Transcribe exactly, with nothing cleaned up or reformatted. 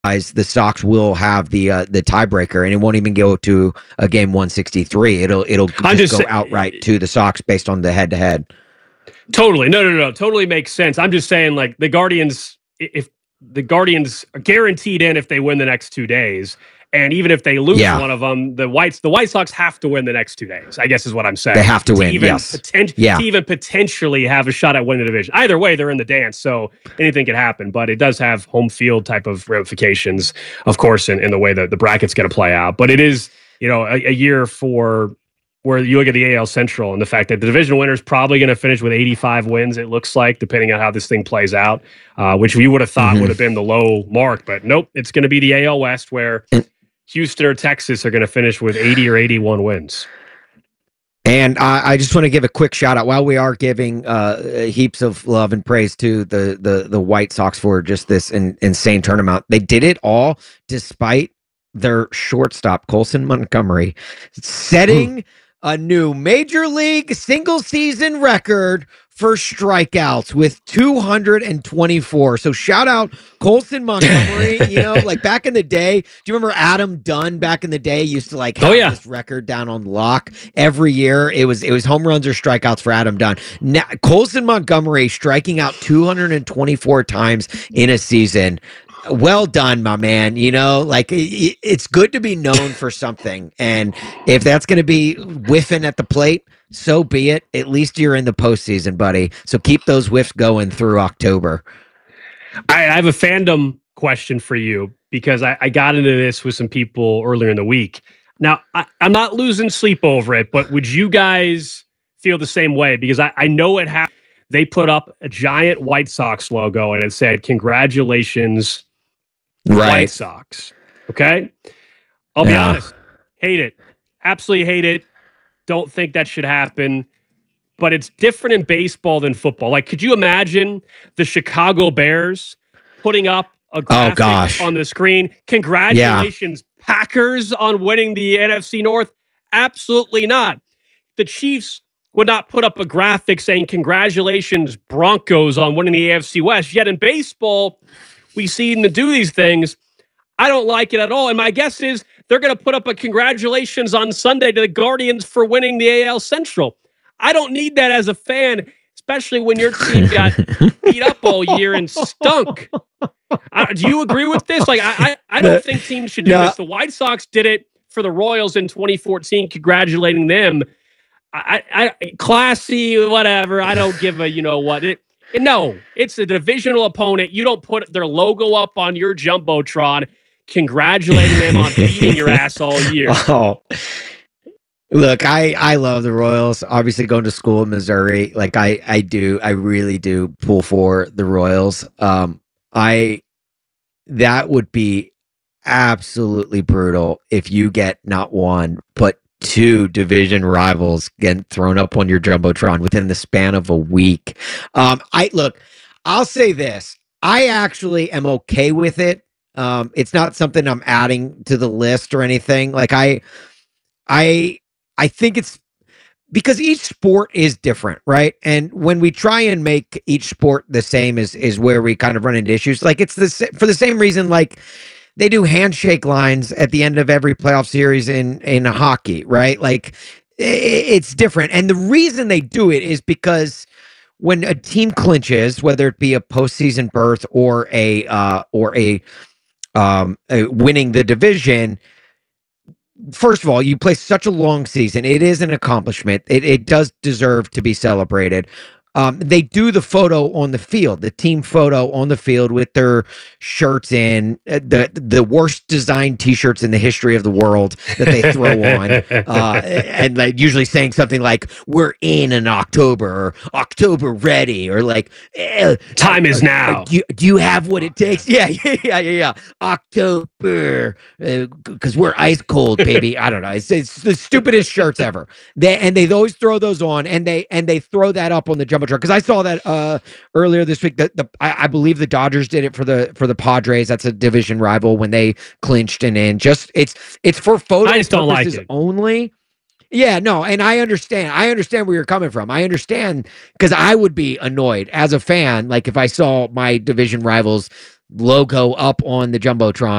the Sox will have the uh, the tiebreaker, and it won't even go to a game one sixty-three. It'll it'll just, just go say, outright to the Sox based on the head to head. Totally, no, no, no, totally makes sense. I'm just saying, like the Guardians, if the Guardians are guaranteed in if they win the next two days. And even if they lose yeah. one of them, the Whites, the White Sox have to win the next two days, I guess is what I'm saying. They have to, to win, even yes. Poten- yeah. To even potentially have a shot at winning the division. Either way, they're in the dance, so anything can happen. But it does have home field type of ramifications, of course, in, in the way that the bracket's going to play out. But it is, you know, a, a year for where you look at the A L Central and the fact that the division winner is probably going to finish with eighty-five wins, it looks like, depending on how this thing plays out, uh, which we would have thought mm-hmm. would have been the low mark. But nope, it's going to be the A L West where Houston or Texas are going to finish with eighty or eighty-one wins. And I, I just want to give a quick shout out while we are giving uh, heaps of love and praise to the the the White Sox for just this in, insane tournament. They did it all despite their shortstop, Colson Montgomery, setting Ooh. a new major league single season record for strikeouts with two hundred twenty-four. So shout out Colson Montgomery. You know, like back in the day, do you remember Adam Dunn back in the day used to like have oh, yeah. this record down on lock every year? It was it was home runs or strikeouts for Adam Dunn. Now, Colson Montgomery striking out two hundred twenty-four times in a season. Well done, my man. You know, like it's good to be known for something. And if that's going to be whiffing at the plate, so be it. At least you're in the postseason, buddy. So keep those whiffs going through October. I, I have a fandom question for you because I, I got into this with some people earlier in the week. Now, I, I'm not losing sleep over it, but would you guys feel the same way? Because I, I know it happened. They put up a giant White Sox logo and it said, "Congratulations, right. White Sox." Okay? I'll be yeah. honest. Hate it. Absolutely hate it. Don't think that should happen. But it's different in baseball than football. Like, could you imagine the Chicago Bears putting up a graphic oh, gosh. on the screen? Congratulations, yeah. Packers, on winning the N F C North? Absolutely not. The Chiefs would not put up a graphic saying, "Congratulations, Broncos, on winning the A F C West." Yet in baseball, we see them to do these things. I don't like it at all. And my guess is they're going to put up a congratulations on Sunday to the Guardians for winning the A L Central. I don't need that as a fan, especially when your team got beat up all year and stunk. I, do you agree with this? Like, I, I, I don't think teams should do no. this. The White Sox did it for the Royals in twenty fourteen, congratulating them. I, I, classy, whatever. I don't give a, you know what. It, no, it's a divisional opponent. You don't put their logo up on your Jumbotron congratulating them on beating your ass all year. Oh. Look, I, I love the Royals. Obviously, going to school in Missouri, like I, I do, I really do pull for the Royals. Um, I that would be absolutely brutal if you get not one but two division rivals getting thrown up on your Jumbotron within the span of a week. Um, I look, I'll say this: I actually am okay with it. Um, it's not something I'm adding to the list or anything. Like I, I. I think it's because each sport is different, right? And when we try and make each sport the same is is where we kind of run into issues. Like it's the for the same reason, like they do handshake lines at the end of every playoff series in in hockey, right? Like it's different, and the reason they do it is because when a team clinches, whether it be a postseason berth or a uh, or a, um, a winning the division. First of all, you play such a long season. It is an accomplishment. It, it does deserve to be celebrated. Um, they do the photo on the field, the team photo on the field with their shirts in, uh, the the worst designed T-shirts in the history of the world that they throw on, uh, and like usually saying something like "We're in in October" or "October ready" or like eh, "Time is now." Do you, do you have what it takes? Yeah, yeah, yeah, yeah. yeah. October, because uh, we're ice cold, baby. I don't know. It's, it's the stupidest shirts ever. They and they always throw those on, and they and they throw that up on the jump. Because I saw that uh, earlier this week. That the I, I believe the Dodgers did it for the for the Padres. That's a division rival when they clinched and in. Just it's it's for photo I just don't like it. Only. Yeah, no, and I understand. I understand where you're coming from. I understand because I would be annoyed as a fan, like if I saw my division rivals logo up on the Jumbotron.